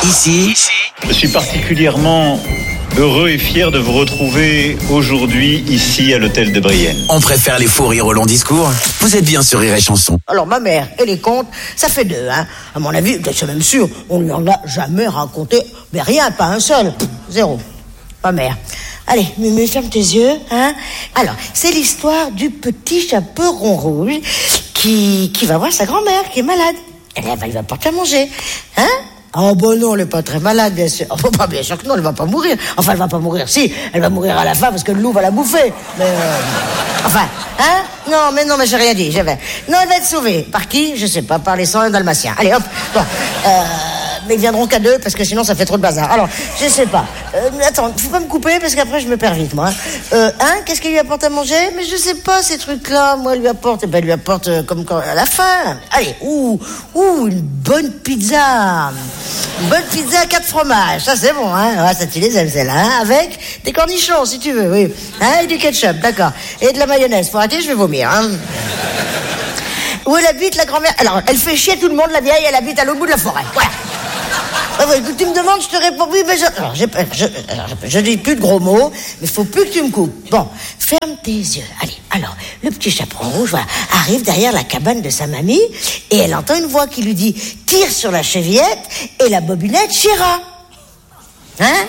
Ici, je suis particulièrement heureux et fier de vous retrouver aujourd'hui ici à l'hôtel de Brienne. On préfère les faux rires aux longs discours. Vous êtes bien sur Rire et Chanson. Alors ma mère et les contes, ça fait 2, hein. À mon avis, c'est même sûr, on lui en a jamais raconté, mais rien, pas un seul, 0. Ma mère. Allez, Mumu, ferme tes yeux, hein. Alors, c'est l'histoire du petit chaperon rouge qui va voir sa grand-mère qui est malade. Elle va lui apporter à manger, hein. Oh bon non, elle est pas très malade, bien sûr. Oh, bah, bien sûr que non, elle va pas mourir. Enfin, elle va pas mourir, si, elle va mourir à la fin parce que le loup va la bouffer. Mais enfin, hein. Non, mais j'ai rien dit. Non, elle va être sauvée. Par qui? Je sais pas, par les 101 dalmatiens. Allez, hop, bon. Mais ils viendront qu'à 2 parce que sinon ça fait trop de bazar. Alors, je sais pas. Attends, faut pas me couper parce qu'après je me perds vite, moi. Qu'est-ce qu'il lui apporte à manger? Mais je sais pas ces trucs-là. Moi, elle lui apporte, lui apporte comme quand à la fin. Allez, une bonne pizza. Une bonne pizza à 4 fromages. Ça, c'est bon, hein. Ouais, ça, tu les aimes, celle-là, hein. Avec des cornichons, si tu veux, oui. Hein, et du ketchup, d'accord. Et de la mayonnaise. Faut arrêter, je vais vomir, hein. Où elle habite, la grand-mère? Alors, elle fait chier tout le monde, la vieille, elle habite à l'autre bout de la forêt. Voilà. Tu me demandes, je te réponds oui, mais je dis plus de gros mots, mais faut plus que tu me coupes. Bon, ferme tes yeux. Allez, alors, le petit chaperon rouge, voilà, arrive derrière la cabane de sa mamie, et elle entend une voix qui lui dit « Tire sur la chevillette, et la bobinette chira. » Hein?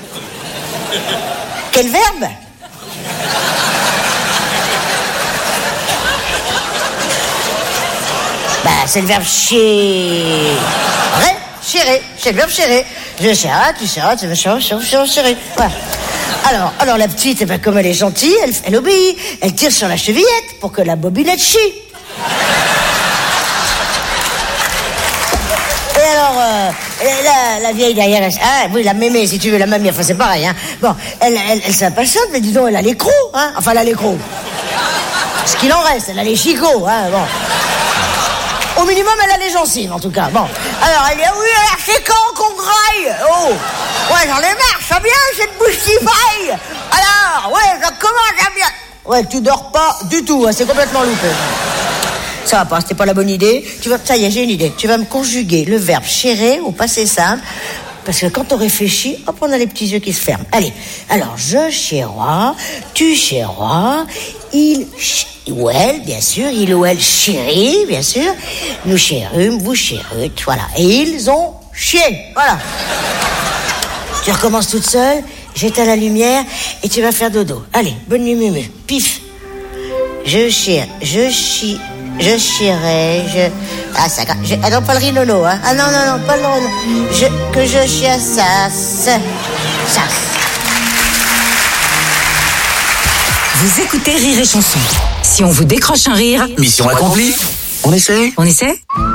Quel verbe? Bah, c'est le verbe chier. Vrai? Chérer, c'est le verbe chérer. Je chéra, tu chéras, tu veux chérer. Voilà. Alors la petite, comme elle est gentille, elle obéit. Elle tire sur la chevillette pour que la bobinette chie. Et alors, la vieille derrière, oui, la mémé, si tu veux, la mamie, enfin c'est pareil, hein. Bon, elle s'impatiente, mais dis donc, elle a les crocs, hein. Enfin, elle a les crocs. Ce qu'il en reste, elle a les chicots, hein, bon. Au minimum, elle a les gencives, en tout cas. Bon. Alors, elle dit, oui, alors, c'est quand qu'on graille? Oh. Ouais, j'en ai marre, ça vient, cette bouche qui faille. Alors, ouais, ça commence à bien. Ouais, tu dors pas du tout, hein, c'est complètement loupé. Ça va pas, c'était pas la bonne idée. Ça y est, j'ai une idée. Tu vas me conjuguer le verbe chérer au passé simple. Parce que quand on réfléchit, hop, on a les petits yeux qui se ferment. Allez, alors, je chérois, tu chérois, ou elle, bien sûr, il ou elle chérit, bien sûr, nous chérûmes, vous chérûtes, voilà. Et ils ont chié, voilà. Tu recommences toute seule, j'éteins la lumière et tu vas faire dodo. Allez, bonne nuit, Mumu. Pif. Je chierai, Ah, ça... Ah non, pas le rinono, hein. Ah non, pas le rinono. Que je chiassasse. Vous écoutez Rire et Chanson. Si on vous décroche un rire... Mission accomplie. On essaie?